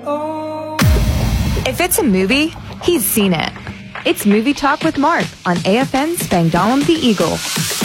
If it's a movie, he's seen it. It's Movie Talk with Mark on AFN Spangdahlem the Eagle.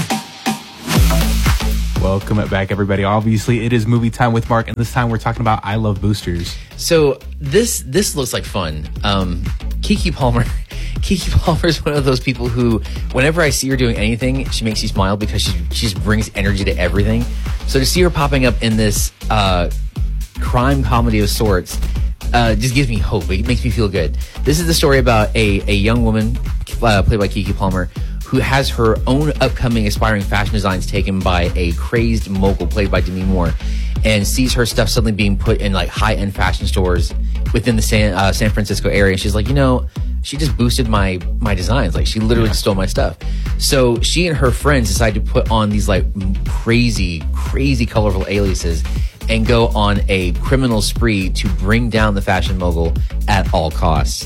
Welcome back, everybody. Obviously, it is movie time with Mark, and this time we're talking about I Love Boosters. So this looks like fun. Keke Palmer. Keke Palmer is one of those people who, whenever I see her doing anything, she makes me smile because she just brings energy to everything. So to see her popping up in this crime comedy of sorts just gives me hope. It makes me feel good. This is the story about a young woman played by Keke Palmer who has her own upcoming aspiring fashion designs taken by a crazed mogul played by Demi Moore, and sees her stuff suddenly being put in like high-end fashion stores within the San Francisco area. And she's like, she just boosted my designs. Like, she literally stole my stuff. So she and her friends decide to put on these like crazy colorful aliases and go on a criminal spree to bring down the fashion mogul at all costs.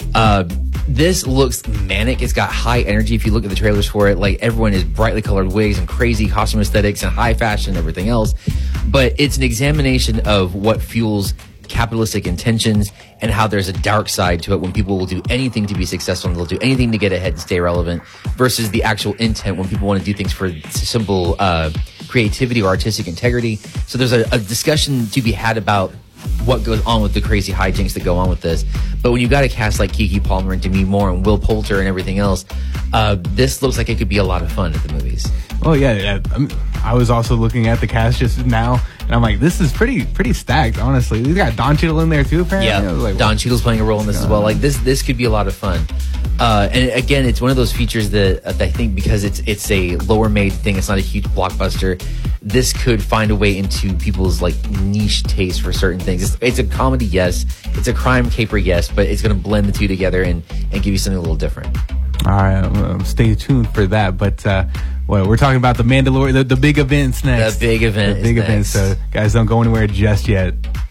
This looks manic. It's got high energy. If you look at the trailers for it, like, everyone is brightly colored wigs and crazy costume aesthetics and high fashion and everything else. But it's an examination of what fuels capitalistic intentions and how there's a dark side to it when people will do anything to be successful and they'll do anything to get ahead and stay relevant, versus the actual intent when people want to do things for simple creativity or artistic integrity. So there's a discussion to be had about what goes on with the crazy hijinks that go on with this. But when you got a cast like Keke Palmer and Demi Moore and Will Poulter and everything else, this looks like it could be a lot of fun at the movies. Oh yeah. I was also looking at the cast just now, and I'm like, this is pretty stacked, honestly. We got Don Cheadle in there too, apparently. Yeah, like, Don Cheadle's playing a role in this as well. Like, this could be a lot of fun. And again, it's one of those features that I think, because it's a lower made thing, it's not a huge blockbuster, this could find a way into people's like niche taste for certain things. It's a comedy, yes. It's a crime caper, yes, but it's going to blend the two together and give you something a little different. All right, stay tuned for that. But we're talking about the Mandalorian, the big events next. The big event. So guys, don't go anywhere just yet.